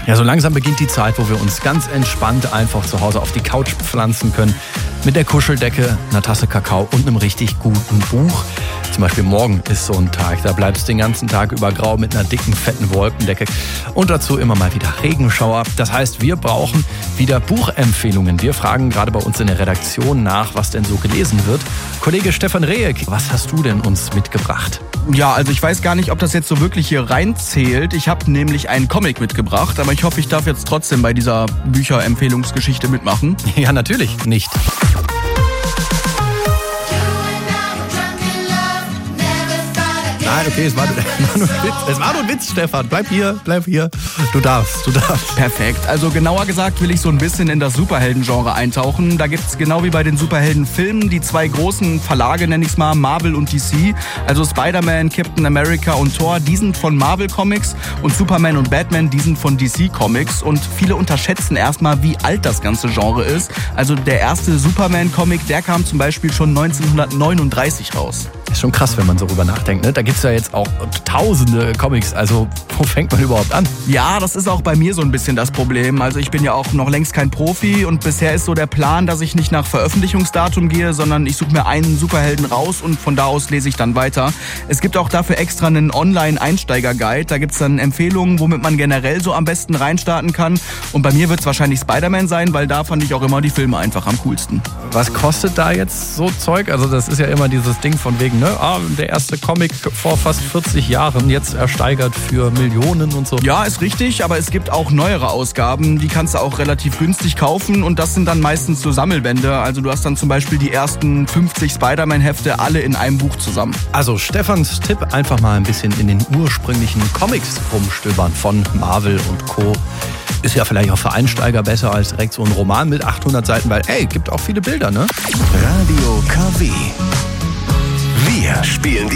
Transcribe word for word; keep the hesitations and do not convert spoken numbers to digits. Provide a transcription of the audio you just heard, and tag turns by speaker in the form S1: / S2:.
S1: Ja, so langsam beginnt die Zeit, wo wir uns ganz entspannt einfach zu Hause auf die Couch pflanzen können. Mit der Kuscheldecke, einer Tasse Kakao und einem richtig guten Buch. Zum Beispiel morgen ist so ein Tag, da bleibst du den ganzen Tag über grau mit einer dicken, fetten Wolkendecke. Und dazu immer mal wieder Regenschauer. Das heißt, wir brauchen wieder Buchempfehlungen. Wir fragen gerade bei uns in der Redaktion nach, was denn so gelesen wird. Kollege Stefan Rehek, was hast du denn uns mitgebracht?
S2: Ja, also ich weiß gar nicht, ob das jetzt so wirklich hier reinzählt. Ich habe nämlich einen Comic mitgebracht, aber ich hoffe, ich darf jetzt trotzdem bei dieser Bücherempfehlungsgeschichte mitmachen.
S1: Ja, natürlich nicht. Nein, okay, es war, war nur ein Witz. Es war nur ein Witz, Stefan. Bleib hier, bleib hier. Du darfst, du darfst.
S2: Perfekt. Also genauer gesagt will ich so ein bisschen in das Superhelden-Genre eintauchen. Da gibt's genau wie bei den Superhelden-Filmen die zwei großen Verlage, nenn ich's mal, Marvel und D C. Also Spider-Man, Captain America und Thor, die sind von Marvel Comics und Superman und Batman, die sind von D C Comics. Und viele unterschätzen erstmal, wie alt das ganze Genre ist. Also der erste Superman-Comic, der kam zum Beispiel schon neunzehnhundertneununddreißig raus.
S1: Ist schon krass, wenn man so drüber nachdenkt, ne? Da gibt's ja jetzt auch tausende Comics. Also, wo fängt man überhaupt an?
S2: Ja, das ist auch bei mir so ein bisschen das Problem. Also ich bin ja auch noch längst kein Profi und bisher ist so der Plan, dass ich nicht nach Veröffentlichungsdatum gehe, sondern ich suche mir einen Superhelden raus und von da aus lese ich dann weiter. Es gibt auch dafür extra einen Online-Einsteiger-Guide. Da gibt's dann Empfehlungen, womit man generell so am besten reinstarten kann. Und bei mir wird's wahrscheinlich Spider-Man sein, weil da fand ich auch immer die Filme einfach am coolsten.
S1: Was kostet da jetzt so Zeug? Also das ist ja immer dieses Ding von wegen, ne? Ah, der erste Comic vor fast vierzig Jahren, jetzt ersteigert für Millionen und so.
S2: Ja, ist richtig, aber es gibt auch neuere Ausgaben, die kannst du auch relativ günstig kaufen und das sind dann meistens so Sammelbände. Also du hast dann zum Beispiel die ersten fünfzig Spider-Man-Hefte alle in einem Buch zusammen.
S1: Also Stefans Tipp, einfach mal ein bisschen in den ursprünglichen Comics rumstöbern von Marvel und Co. Ist ja vielleicht auch für Einsteiger besser als direkt so ein Roman mit achthundert Seiten, weil, ey, gibt auch viele Bilder, ne?
S3: Radio K W. Wir spielen die